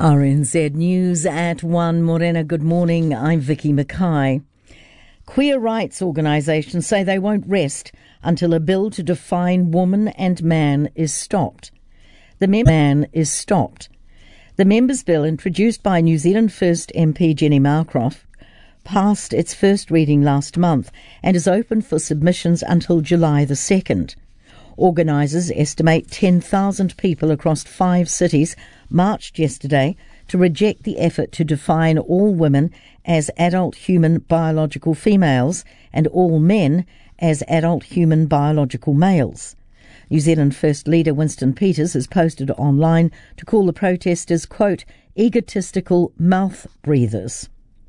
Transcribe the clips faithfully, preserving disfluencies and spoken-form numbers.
R N Z News at one. Morena, good morning. I'm Vicky Mackay. Queer rights organisations say they won't rest until a bill to define woman and man is stopped. The mem- man is stopped. The members' bill, introduced by New Zealand First M P Jenny Marcroft, passed its first reading last month and is open for submissions until July the second. Organisers estimate ten thousand people across five cities marched yesterday to reject the effort to define all women as adult human biological females and all men as adult human biological males. New Zealand First Leader Winston Peters has posted online to call the protesters, quote, egotistical mouth breathers.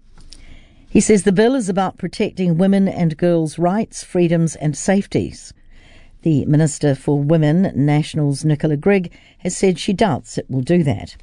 He says the bill is about protecting women and girls' rights, freedoms and safeties. The Minister for Women, Nationals Nicola Grigg, has said she doubts it will do that.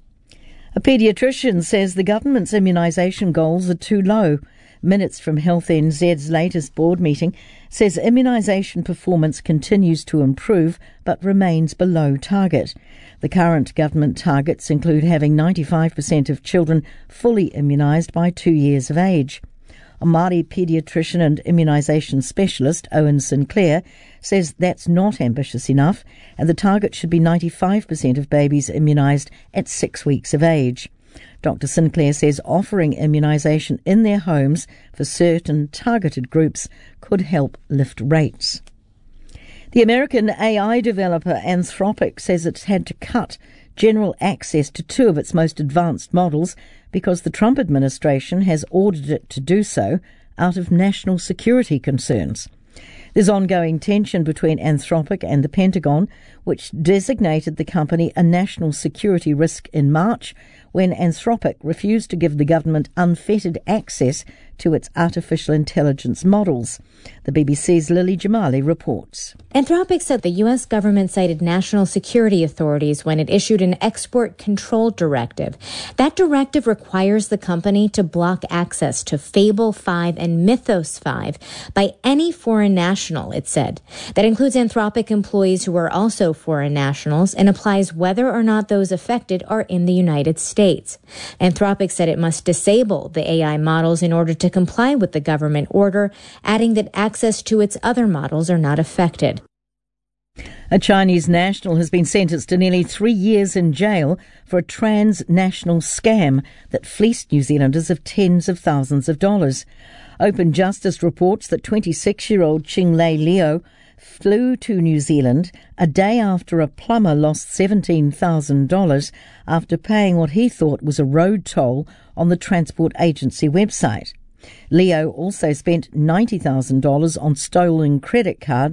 A paediatrician says the government's immunisation goals are too low. Minutes from Health N Z's latest board meeting says immunisation performance continues to improve but remains below target. The current government targets include having ninety-five percent of children fully immunised by two years of age. A Māori paediatrician and immunisation specialist, Owen Sinclair, says that's not ambitious enough and the target should be ninety-five percent of babies immunised at six weeks of age. Doctor Sinclair says offering immunisation in their homes for certain targeted groups could help lift rates. The American A I developer Anthropic says it's had to cut general access to two of its most advanced models because the Trump administration has ordered it to do so out of national security concerns. There's ongoing tension between Anthropic and the Pentagon, which designated the company a national security risk in March when Anthropic refused to give the government unfettered access to its artificial intelligence models. The B B C's Lily Jamali reports. Anthropic said the U S government cited national security authorities when it issued an export control directive. That directive requires the company to block access to Fable five and Mythos five by any foreign national, it said. That includes Anthropic employees who are also foreign nationals and applies whether or not those affected are in the United States. Anthropic said it must disable the A I models in order to comply with the government order, adding that access to its other models are not affected. A Chinese national has been sentenced to nearly three years in jail for a transnational scam that fleeced New Zealanders of tens of thousands of dollars. Open Justice reports that twenty-six-year-old Ching Lei Leo flew to New Zealand a day after a plumber lost seventeen thousand dollars after paying what he thought was a road toll on the transport agency website. Leo also spent ninety thousand dollars on stolen credit cards